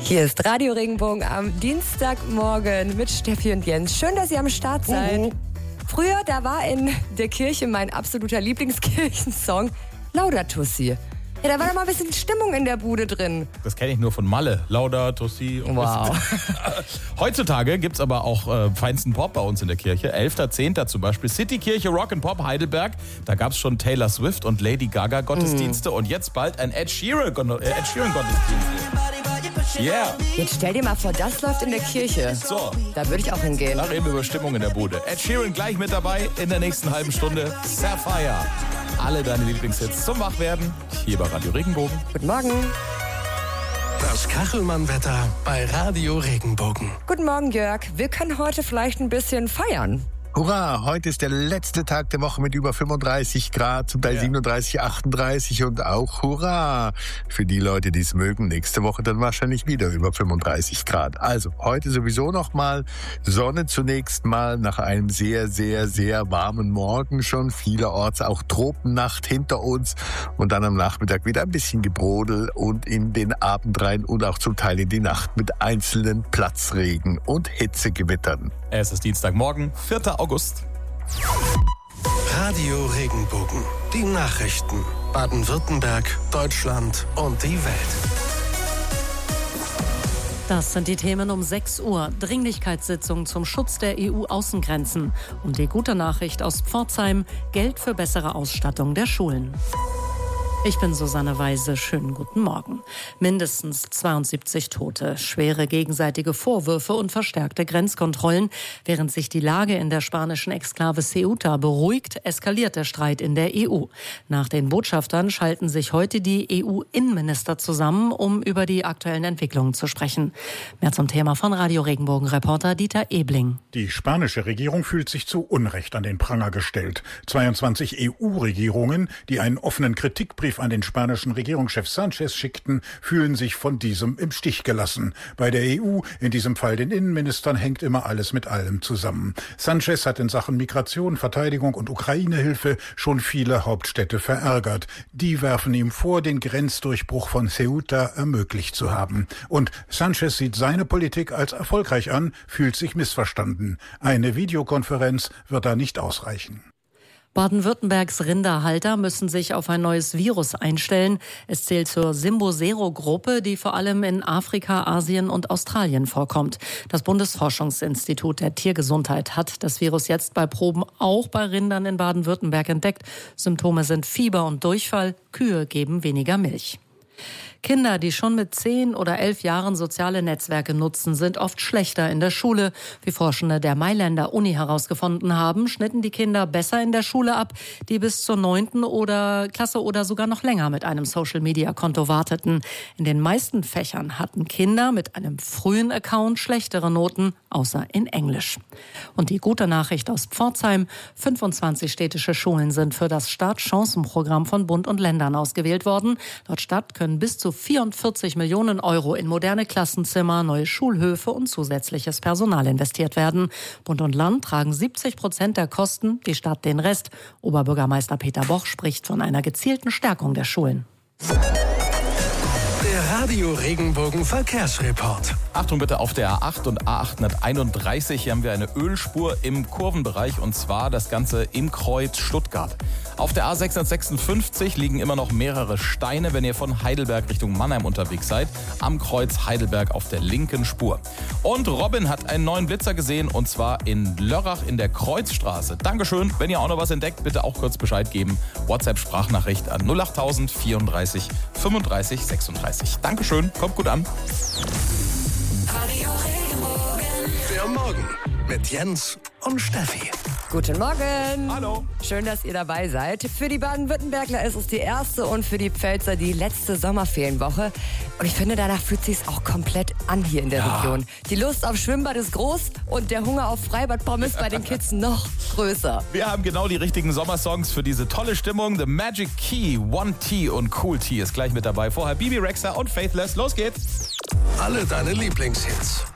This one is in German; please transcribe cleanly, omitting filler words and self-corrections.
Hier ist Radio Regenbogen am Dienstagmorgen mit Steffi und Jens. Schön, dass ihr am Start seid. Früher, da war in der Kirche mein absoluter Lieblingskirchensong Laudato Si. Ja, da war doch mal ein bisschen Stimmung in der Bude drin. Das kenne ich nur von Malle. Laudato Si. Wow. Heutzutage gibt es aber auch feinsten Pop bei uns in der Kirche. 11.10. zum Beispiel Citykirche Rock and Pop Heidelberg. Da gab es schon Taylor Swift und Lady Gaga Gottesdienste und jetzt bald ein Ed Sheeran Gottesdienst. Yeah. Jetzt stell dir mal vor, das läuft in der Kirche. So. Da würde ich auch hingehen. Da reden wir über Stimmung in der Bude. Ed Sheeran gleich mit dabei in der nächsten halben Stunde. Sapphire. Alle deine Lieblingshits zum Wachwerden. Hier bei Radio Regenbogen. Guten Morgen. Das Kachelmann-Wetter bei Radio Regenbogen. Guten Morgen, Jörg. Wir können heute vielleicht ein bisschen feiern. Hurra, heute ist der letzte Tag der Woche mit über 35 Grad, zum Teil 37, 38 und auch Hurra für die Leute, die es mögen. Nächste Woche dann wahrscheinlich wieder über 35 Grad. Also heute sowieso nochmal Sonne zunächst mal nach einem sehr, sehr, sehr warmen Morgen schon. Vielerorts auch Tropennacht hinter uns und dann am Nachmittag wieder ein bisschen Gebrodel und in den Abend rein und auch zum Teil in die Nacht mit einzelnen Platzregen und Hitzegewittern. Es ist Dienstagmorgen, 4. August. Radio Regenbogen. Die Nachrichten. Baden-Württemberg, Deutschland und die Welt. Das sind die Themen um 6 Uhr. Dringlichkeitssitzung zum Schutz der EU-Außengrenzen. Und die gute Nachricht aus Pforzheim: Geld für bessere Ausstattung der Schulen. Ich bin Susanne Weise. Schönen guten Morgen. Mindestens 72 Tote, schwere gegenseitige Vorwürfe und verstärkte Grenzkontrollen. Während sich die Lage in der spanischen Exklave Ceuta beruhigt, eskaliert der Streit in der EU. Nach den Botschaftern schalten sich heute die EU-Innenminister zusammen, um über die aktuellen Entwicklungen zu sprechen. Mehr zum Thema von Radio Regenbogen-Reporter Dieter Ebling. Die spanische Regierung fühlt sich zu Unrecht an den Pranger gestellt. 22 EU-Regierungen, die einen offenen Kritikbrief an den spanischen Regierungschef Sánchez schickten, fühlen sich von diesem im Stich gelassen. Bei der EU, in diesem Fall den Innenministern, hängt immer alles mit allem zusammen. Sánchez hat in Sachen Migration, Verteidigung und Ukraine-Hilfe schon viele Hauptstädte verärgert. Die werfen ihm vor, den Grenzdurchbruch von Ceuta ermöglicht zu haben. Und Sánchez sieht seine Politik als erfolgreich an, fühlt sich missverstanden. Eine Videokonferenz wird da nicht ausreichen. Baden-Württembergs Rinderhalter müssen sich auf ein neues Virus einstellen. Es zählt zur Simbosero-Gruppe, die vor allem in Afrika, Asien und Australien vorkommt. Das Bundesforschungsinstitut der Tiergesundheit hat das Virus jetzt bei Proben auch bei Rindern in Baden-Württemberg entdeckt. Symptome sind Fieber und Durchfall. Kühe geben weniger Milch. Kinder, die schon mit 10 oder 11 Jahren soziale Netzwerke nutzen, sind oft schlechter in der Schule. Wie Forschende der Mailänder Uni herausgefunden haben, schnitten die Kinder besser in der Schule ab, die bis zur 9. Klasse oder sogar noch länger mit einem Social-Media-Konto warteten. In den meisten Fächern hatten Kinder mit einem frühen Account schlechtere Noten, außer in Englisch. Und die gute Nachricht aus Pforzheim: 25 städtische Schulen sind für das Startchancenprogramm von Bund und Ländern ausgewählt worden. Laut Stadt können bis zu 44 Millionen Euro in moderne Klassenzimmer, neue Schulhöfe und zusätzliches Personal investiert werden. Bund und Land tragen 70% der Kosten, die Stadt den Rest. Oberbürgermeister Peter Boch spricht von einer gezielten Stärkung der Schulen. Der Radio Regenbogen Verkehrsreport. Achtung bitte auf der A8 und A831. Hier haben wir eine Ölspur im Kurvenbereich und zwar das Ganze im Kreuz Stuttgart. Auf der A656 liegen immer noch mehrere Steine, wenn ihr von Heidelberg Richtung Mannheim unterwegs seid. Am Kreuz Heidelberg auf der linken Spur. Und Robin hat einen neuen Blitzer gesehen und zwar in Lörrach in der Kreuzstraße. Dankeschön. Wenn ihr auch noch was entdeckt, bitte auch kurz Bescheid geben. WhatsApp-Sprachnachricht an 08000 34 35 36. Dankeschön. Kommt gut an. Der Morgen mit Jens und Steffi. Guten Morgen. Hallo. Schön, dass ihr dabei seid. Für die Baden-Württembergler ist es die erste und für die Pfälzer die letzte Sommerferienwoche. Und ich finde, danach fühlt es sich auch komplett an hier in der Region. Die Lust auf Schwimmbad ist groß und der Hunger auf Freibad-Pommes bei den Kids noch größer. Wir haben genau die richtigen Sommersongs für diese tolle Stimmung. The Magic Key, One T und Cool T ist gleich mit dabei. Vorher Bibi Rexha und Faithless. Los geht's. Alle deine Lieblingshits.